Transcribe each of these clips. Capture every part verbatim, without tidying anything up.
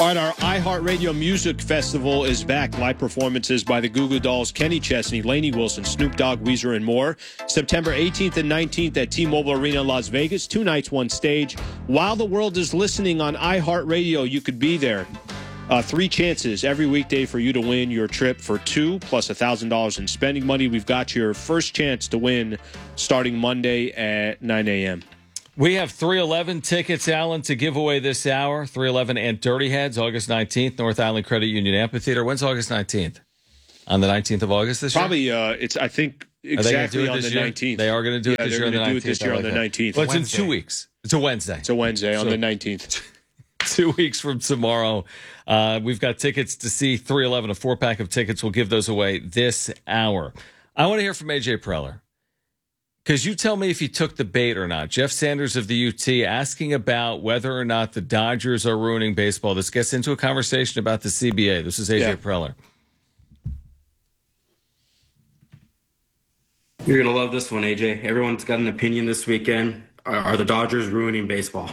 All right, our iHeartRadio Music Festival is back. Live performances by the Goo Goo Dolls, Kenny Chesney, Lainey Wilson, Snoop Dogg, Weezer, and more. September eighteenth and nineteenth at T-Mobile Arena in Las Vegas. Two nights, one stage. While the world is listening on iHeartRadio, you could be there. Uh, three chances every weekday for you to win your trip for two, plus one thousand dollars in spending money. We've got your first chance to win starting Monday at nine a.m. We have three eleven tickets, Alan, to give away this hour. three eleven and Dirty Heads, August nineteenth, North Island Credit Union Amphitheater. When's August nineteenth? On the nineteenth of August this Probably, year? Probably, uh, it's, I think, exactly on the year? nineteenth. They are going to do it yeah, this year on the nineteenth. Do it this year like on the that. nineteenth. Well, it's Wednesday. In two weeks. It's a Wednesday. It's a Wednesday on so, the nineteenth. Two weeks from tomorrow. Uh, we've got tickets to see three eleven, a four-pack of tickets. We'll give those away this hour. I want to hear from A J Preller. Because you tell me if you took the bait or not. Jeff Sanders of the U T asking about whether or not the Dodgers are ruining baseball. This gets into a conversation about the C B A. This is A J yeah. Preller. You're going to love this one, A J. Everyone's got an opinion this weekend. Are, are the Dodgers ruining baseball?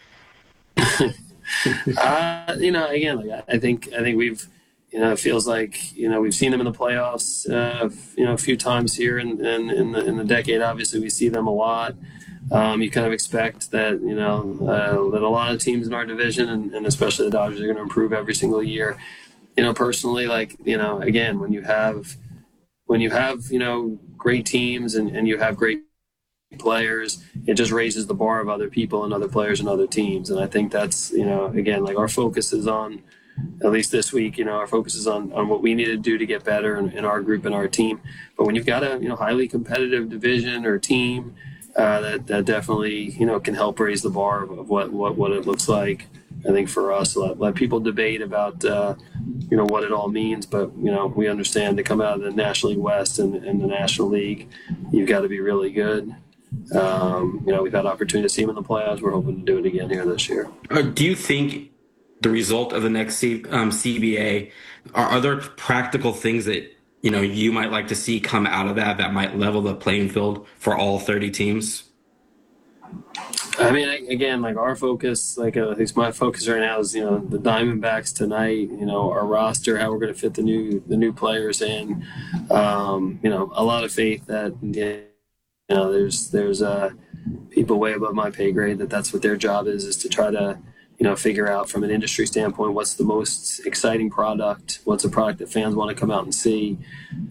uh, you know, again, like I think I think we've, you know, it feels like, you know, we've seen them in the playoffs, uh, you know, a few times here in, in, in, the, in the decade. Obviously, we see them a lot. Um, you kind of expect that, you know, uh, that a lot of teams in our division, and, and especially the Dodgers, are going to improve every single year. You know, personally, like, you know, again, when you have, when you have, you know, great teams and, and you have great players, it just raises the bar of other people and other players and other teams. And I think that's, you know, again, like our focus is on, at least this week, you know, our focus is on, on what we need to do to get better in, in our group and our team. But when you've got a, you know, highly competitive division or team, uh, that, that definitely, you know, can help raise the bar of, of what, what, what it looks like. I think for us, let, let people debate about, uh, you know, what it all means. But, you know, we understand to come out of the National League West and, and the National League, you've got to be really good. Um, you know, we've had opportunity to see them in the playoffs. We're hoping to do it again here this year. Uh, do you think the result of the next C, um, C B A, are, are there practical things that, you know, you might like to see come out of that that might level the playing field for all thirty teams? I mean, again, like our focus, like uh, at least my focus right now is, you know, the Diamondbacks tonight, you know, our roster, how we're going to fit the new the new players in. Um, you know, a lot of faith that, you know, there's there's uh, people way above my pay grade that that's what their job is, is to try to, you know, figure out from an industry standpoint what's the most exciting product, what's a product that fans want to come out and see.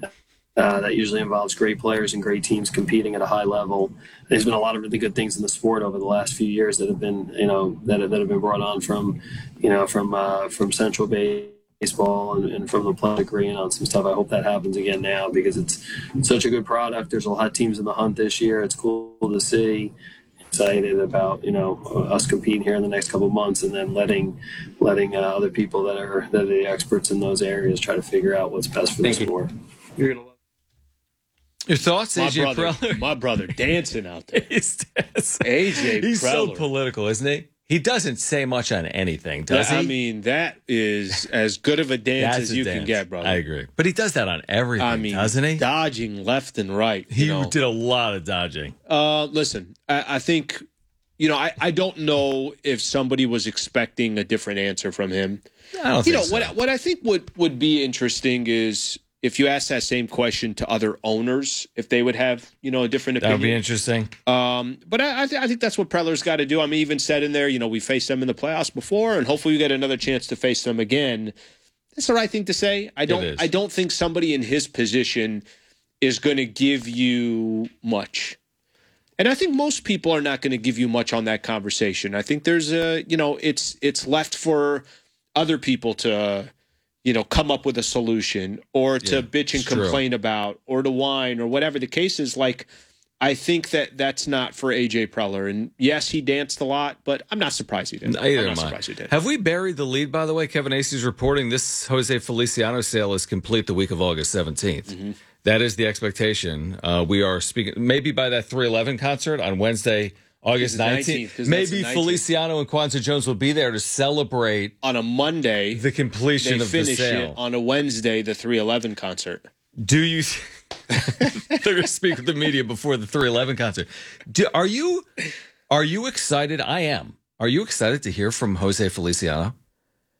Uh, that usually involves great players and great teams competing at a high level. There's been a lot of really good things in the sport over the last few years that have been, you know, that have, that have been brought on from, you know, from uh, from Central Baseball and, and from the play agreeing on some stuff. I hope that happens again now because it's such a good product. There's a lot of teams in the hunt this year. It's cool to see. Excited about, you know, us competing here in the next couple of months, and then letting letting uh, other people that are that are the experts in those areas try to figure out what's best for Thank the sport. You're gonna love Your thoughts, my A J brother, Preller? My brother dancing out there. He's, A J He's Preller. so political, isn't he? He doesn't say much on anything, does I he? mean, that is as good of a dance That's as a you dance. can get, brother. I agree. But he does that on everything, I mean, doesn't he? dodging left and right. He you know. did a lot of dodging. Uh, listen, I, I think, you know, I, I don't know if somebody was expecting a different answer from him. I don't you think know, so. what what I think would, would be interesting is if you ask that same question to other owners, if they would have, you know, a different That opinion. would be interesting. Um, but I, I, th- I think that's what Preller's got to do. I mean, even said in there, you know, we faced them in the playoffs before, and hopefully we get another chance to face them again. That's the right thing to say. I don't. It is. I don't think somebody in his position is going to give you much. And I think most people are not going to give you much on that conversation. I think there's a, you know, it's it's left for other people to, you know, come up with a solution or to Yeah, bitch and it's true. complain about or to whine or whatever the case is. Like, I think that that's not for A J Preller. And yes, he danced a lot, but I'm not surprised he did. Either I'm am not I. surprised he did. Have we buried the lead, by the way? Kevin Acey's reporting this Jose Feliciano sale is complete the week of August seventeenth. Mm-hmm. That is the expectation. Uh, we are speaking, maybe by that three eleven concert on Wednesday, August nineteenth. nineteenth, Maybe the nineteenth. Feliciano and Kwanzaa Jones will be there to celebrate On a Monday, the completion they of the finish sale. it on a Wednesday, the three eleven concert. Do you? They're going to speak with the media before the three eleven concert. Do, are you? Are you excited? I am. Are you excited to hear from Jose Feliciano?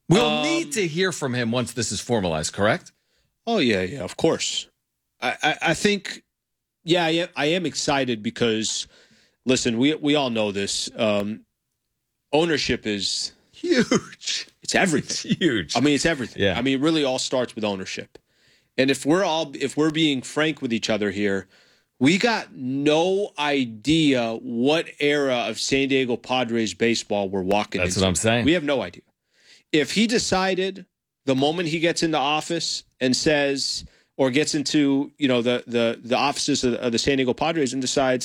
We'll Um, need to hear from him once this is formalized, correct? Oh yeah, yeah, of course. I, I, I think, yeah, I am, I am excited because, listen, we we all know this. Um, ownership is Huge. it's everything. It's huge. I mean, it's everything. Yeah. I mean, it really all starts with ownership. And if we're all if we're being frank with each other here, we got no idea what era of San Diego Padres baseball we're walking That's into. what I'm saying. We have no idea. If he decided the moment he gets into office and says, or gets into, you know, the the the offices of, of the San Diego Padres and decides,